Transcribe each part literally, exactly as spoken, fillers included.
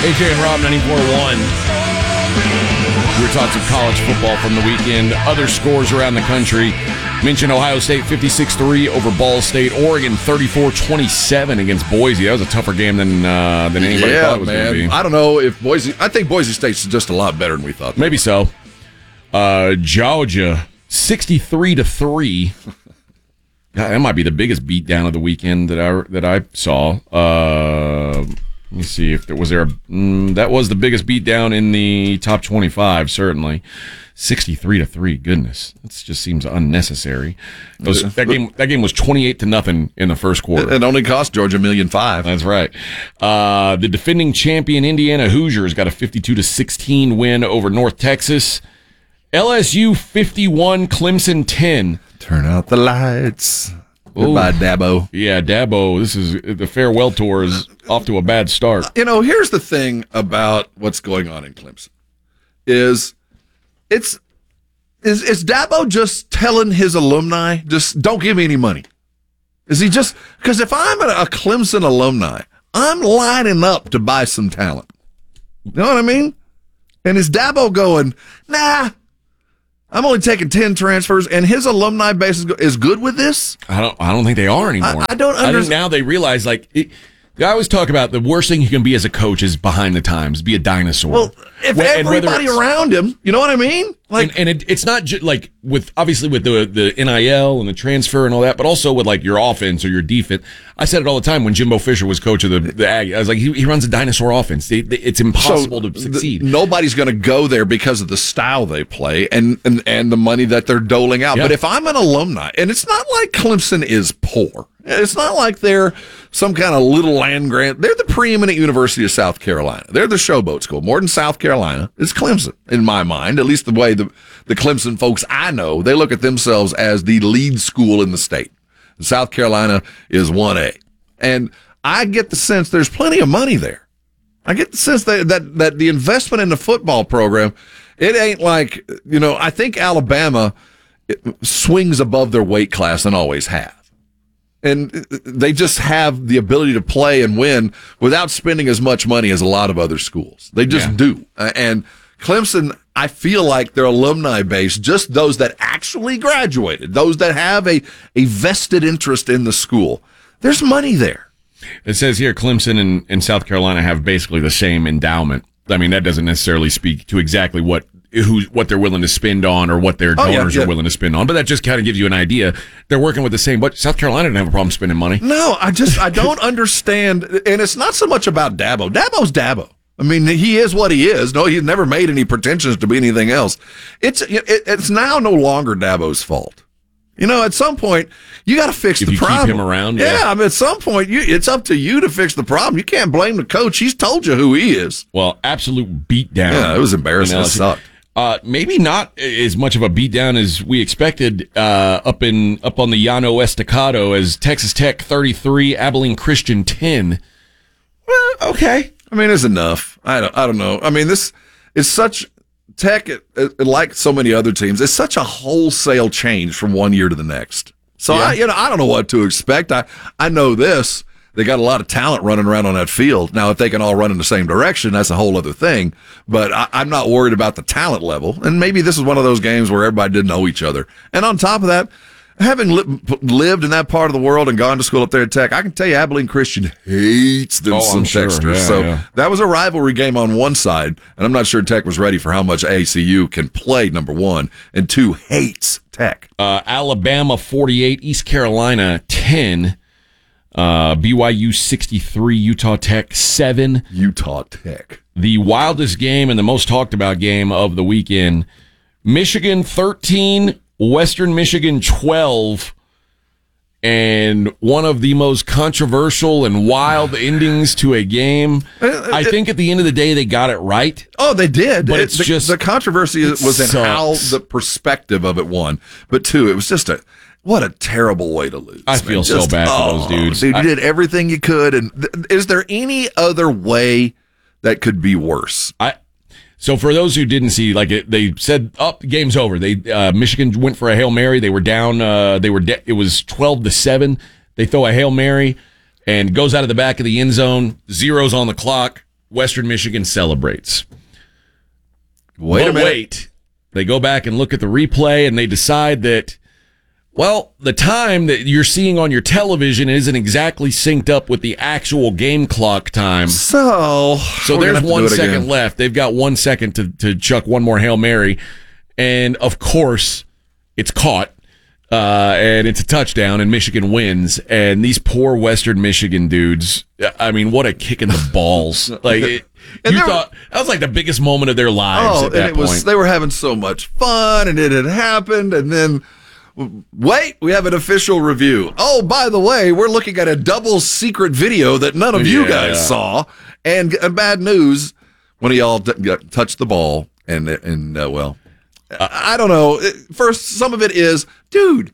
A J and Rob, ninety-four point one. We were talking some college football from the weekend. Other scores around the country. Mentioned Ohio State fifty-six three over Ball State. Oregon thirty-four twenty-seven against Boise. That was a tougher game than uh, than anybody yeah, thought it was man. going to be. I don't know if Boise... I think Boise State's just a lot better than we thought. Maybe so. Uh, Georgia sixty-three to three. God, that might be the biggest beatdown of the weekend that I that I saw. Uh, let me see if there was there. A, mm, that was the biggest beatdown in the top twenty-five. Certainly, sixty-three to three. Goodness, that just seems unnecessary. Those, that game that game was twenty-eight to nothing in the first quarter. It only cost Georgia a million five. That's right. Uh, the defending champion Indiana Hoosiers got a fifty-two to sixteen win over North Texas. L S U fifty-one, Clemson ten. Turn out the lights. Goodbye, Dabo. Yeah, Dabo. This is the farewell tour is off to a bad start. You know, here's the thing about what's going on in Clemson. Is it's is is Dabo just telling his alumni, just don't give me any money? Is he just because if I'm a, a Clemson alumni, I'm lining up to buy some talent. You know what I mean? And is Dabo going, nah, I'm only taking ten transfers, and his alumni base is, is good with this? I don't. I don't think they are anymore. I, I don't understand. I think now they realize, like, it, I always talk about the worst thing you can be as a coach is behind the times, be a dinosaur. Well, if when, everybody around him, you know what I mean? Like, and, and it, it's not just like with obviously with the the N I L and the transfer and all that, but also with like your offense or your defense. I said it all the time when Jimbo Fisher was coach of the the Aggies. I was like, he, he runs a dinosaur offense. They, they, it's impossible so to succeed. The, nobody's going to go there because of the style they play and and, and the money that they're doling out. Yeah. But if I'm an alumni, and it's not like Clemson is poor. It's not like they're some kind of little land grant. They're the preeminent University of South Carolina. They're the showboat school. More than South Carolina, it's Clemson, in my mind, at least the way the, the Clemson folks I know, they look at themselves as the lead school in the state. South Carolina is one A. And I get the sense there's plenty of money there. I get the sense that, that, that the investment in the football program, it ain't like, you know, I think Alabama swings above their weight class and always have. And they just have the ability to play and win without spending as much money as a lot of other schools. They just yeah. do. Uh, and Clemson, I feel like their alumni base, just those that actually graduated, those that have a, a vested interest in the school, there's money there. It says here Clemson and, and South Carolina have basically the same endowment. I mean, that doesn't necessarily speak to exactly what who what they're willing to spend on or what their donors oh, yeah, yeah. are willing to spend on, but that just kind of gives you an idea. They're working with the same, but South Carolina didn't have a problem spending money. No, I just, I don't understand. And it's not so much about Dabo. Dabo's Dabo. I mean, he is what he is. No, he's never made any pretensions to be anything else. It's, it, it's now no longer Dabo's fault. You know, at some point, you got to fix if the you problem. Keep him around. Yeah. yeah, I mean, at some point, you, it's up to you to fix the problem. You can't blame the coach. He's told you who he is. Well, absolute beatdown. Yeah, it was embarrassing. It sucked. Uh, maybe not as much of a beatdown as we expected uh, up in up on the Llano Estacado as Texas Tech thirty-three, Abilene Christian ten. Well, okay. I mean, it's enough. I don't. I don't know. I mean, this is such Tech, it, it, like so many other teams. It's such a wholesale change from one year to the next. So yeah. I, you know, I don't know what to expect. I I know this. They got a lot of talent running around on that field. Now, if they can all run in the same direction, that's a whole other thing. But I, I'm not worried about the talent level. And maybe this is one of those games where everybody didn't know each other. And on top of that, having li- lived in that part of the world and gone to school up there at Tech, I can tell you Abilene Christian hates them oh, some sure. Techsters. Yeah, so yeah. that was a rivalry game on one side. And I'm not sure Tech was ready for how much A C U can play, number one. And two, hates Tech. Uh, Alabama forty-eight, East Carolina ten. Uh, B Y U sixty-three, Utah Tech seven. Utah Tech. The wildest game and the most talked about game of the weekend. Michigan thirteen, Western Michigan twelve. And one of the most controversial and wild endings to a game. I think at the end of the day, they got it right. Oh, they did. But it, it's the, just. The controversy was in how the perspective of it won. But two, it was just a. What a terrible way to lose. I man. feel Just, so bad oh, for those dudes. Dude, you I, did everything you could. And th- is there any other way that could be worse? I So for those who didn't see, like it, they said, "Up, oh, game's over." They uh, Michigan went for a Hail Mary. They were down. Uh, they were. De- it was twelve to seven. They throw a Hail Mary and goes out of the back of the end zone. Zeros on the clock. Western Michigan celebrates. Wait but a minute. Wait. They go back and look at the replay, and they decide that, well, the time that you're seeing on your television isn't exactly synced up with the actual game clock time. So, So there's one second left. They've got one second to, to chuck one more Hail Mary. And, of course, it's caught. Uh, and it's a touchdown, and Michigan wins. And these poor Western Michigan dudes, I mean, what a kick in the balls. Like, it, And you there thought that was like the biggest moment of their lives Oh, at that and it was, point. they were having so much fun, and it had happened, and then, wait, we have an official review. Oh, by the way, we're looking at a double secret video that none of you Yeah. guys saw, and uh, bad news, one of y'all d- got, touched the ball, and, and uh, well, I, I don't know. First, some of it is, dude,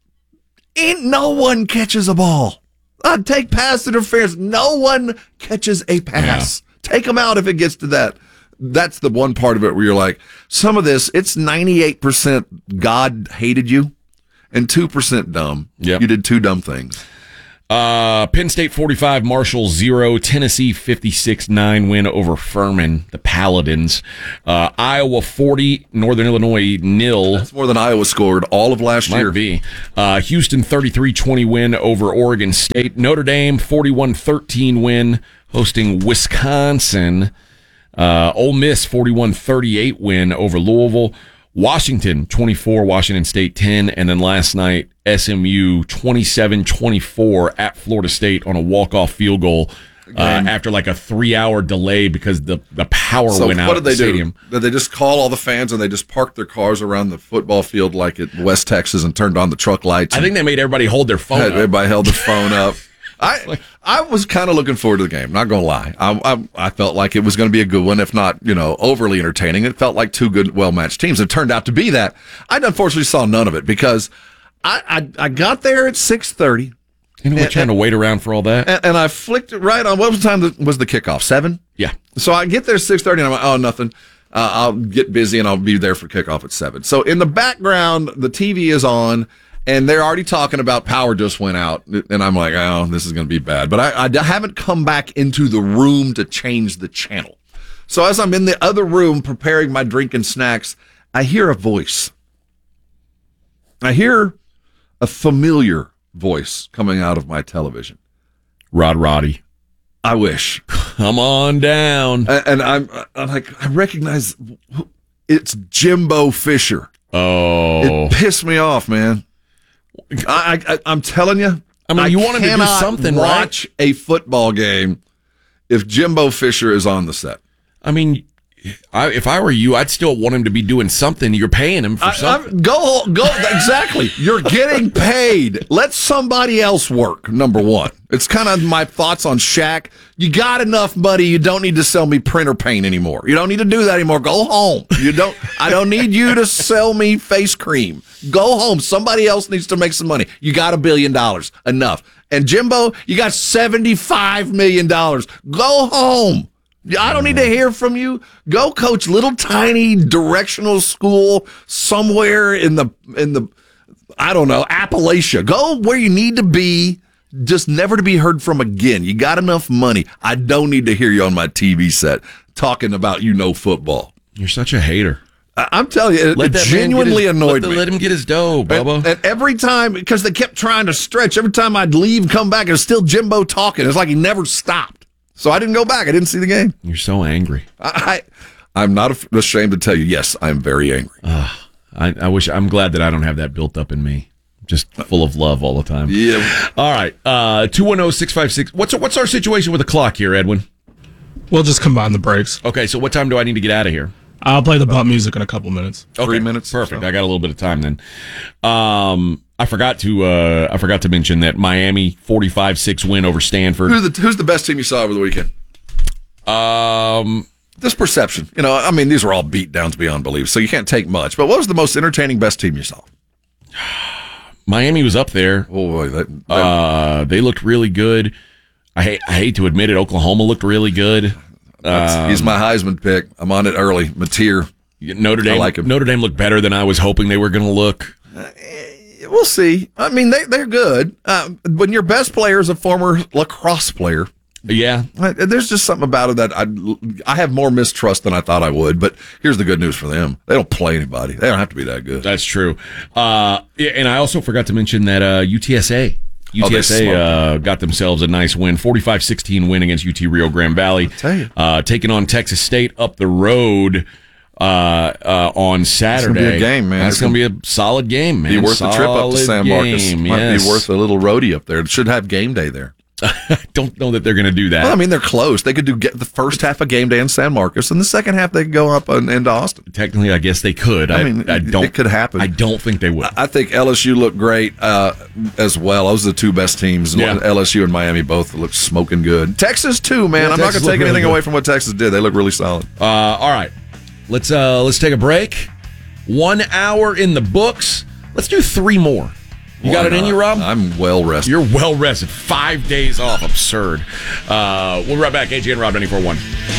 ain't no one catches a ball. I'd take pass interference. No one catches a pass. Take them out if it gets to that. That's the one part of it where you're like, some of this, it's ninety-eight percent God hated you and two percent dumb. Yep. You did two dumb things. Uh, Penn State forty-five, Marshall zero, Tennessee fifty-six nine win over Furman, the Paladins. Uh, Iowa forty, Northern Illinois nil. That's more than Iowa scored all of last Might year. be. Uh, Houston thirty-three twenty win over Oregon State. Notre Dame forty-one thirteen win hosting Wisconsin. Uh, Ole Miss forty-one thirty-eight win over Louisville. Washington twenty-four, Washington State ten, and then last night S M U twenty-seven twenty-four at Florida State on a walk-off field goal uh, after like a three-hour delay because the, the power So went out what at did they the stadium. do? Did they just call all the fans and they just parked their cars around the football field like at West Texas and turned on the truck lights? I think they made everybody hold their phone up. Everybody held their phone up. I I was kind of looking forward to the game. Not gonna lie, I, I I felt like it was going to be a good one, if not you know overly entertaining. It felt like two good, well matched teams. It turned out to be that. I unfortunately saw none of it because I I, I got there at six thirty. You know, we're trying to wait around for all that. And, and I flicked it right on. What was the time that was the kickoff? Seven. Yeah. So I get there six thirty, and I'm like, oh, nothing. Uh, I'll get busy, and I'll be there for kickoff at seven. So in the background, the T V is on, and they're already talking about power just went out, and I'm like, oh, this is going to be bad. But I, I haven't come back into the room to change the channel. So as I'm in the other room preparing my drink and snacks, I hear a voice. I hear a familiar voice coming out of my television. Rod Roddy. I wish. Come on down. And, and I'm, I'm like, I recognize it's Jimbo Fisher. Oh. It pissed me off, man. I, I, I'm telling you. I mean, you want him to do cannot something, watch a football game if Jimbo Fisher is on the set. I mean, I, if I were you, I'd still want him to be doing something. You're paying him for I, something. I, go, go. Exactly. You're getting paid. Let somebody else work. Number one. It's kind of my thoughts on Shaq. You got enough money. You don't need to sell me printer paint anymore. You don't need to do that anymore. Go home. You don't. I don't need you to sell me face cream. Go home. Somebody else needs to make some money. You got a billion dollars. Enough. And Jimbo, you got seventy-five million dollars. Go home. I don't need to hear from you. Go coach little tiny directional school somewhere in the in the I don't know, Appalachia. Go where you need to be, just never to be heard from again. You got enough money. I don't need to hear you on my T V set talking about you know football. You're such a hater. I, I'm telling you, it, Let it that man genuinely get his, annoyed let, me. Let him get his dough, Bubba. And, and every time, because they kept trying to stretch, every time I'd leave, come back, it was still Jimbo talking. It's like he never stopped. So I didn't go back. I didn't see the game. You're so angry. I, I I'm not ashamed to tell you. Yes, I'm very angry. Uh, I, I wish. I'm glad that I don't have that built up in me. Just full of love all the time. Yeah. All right. Uh, two one zero six five six. What's what's our situation with the clock here, Edwin? We'll just combine the breaks. Okay. So what time do I need to get out of here? I'll play the bump music in a couple minutes. Okay, Three minutes. Perfect. So. I got a little bit of time then. Um, I forgot to uh, I forgot to mention that Miami forty-five six win over Stanford. Who's the Who's the best team you saw over the weekend? Um, This perception. You know, I mean, these were all beat downs beyond belief, so you can't take much. But what was the most entertaining best team you saw? Miami was up there. Oh boy, that, that, Uh, they looked really good. I hate I hate to admit it. Oklahoma looked really good. Um, he's my Heisman pick. I'm on it early. Mateer. Notre Dame. I like him. Notre Dame looked better than I was hoping they were going to look. We'll see. I mean, they they're good. Uh, when your best player is a former lacrosse player. Yeah. There's just something about it that I, I have more mistrust than I thought I would. But here's the good news for them. They don't play anybody. They don't have to be that good. That's true. Uh, yeah, and I also forgot to mention that uh, U T S A. U T S A oh, uh, got themselves a nice win, forty-five sixteen win against U T Rio Grande Valley. tell you. Uh, taking on Texas State up the road uh, uh, on Saturday. It's gonna be a game, man. That's going to be a solid game, man. Be worth the trip up to Solid San Marcos. game, Might yes. be worth a little roadie up there. It should have game day there. I don't know that they're going to do that. Well, I mean, they're close. They could do get the first half of game day in San Marcos, and the second half they could go up and, into Austin. Technically, I guess they could. I, I mean, I don't. it could happen. I don't think they will. I think L S U looked great uh, as well. Those are the two best teams. Yeah. L S U and Miami both look smoking good. Texas too, man. Yeah, I'm Texas not going to take looked really anything good. away from what Texas did. They look really solid. Uh, all right, let's uh, let's take a break. One hour in the books. Let's do three more. You Why got it in not? you, Rob? I'm well rested. You're well rested. Five days off. Absurd. Uh, we'll be right back. A J and Rob ninety-four point one.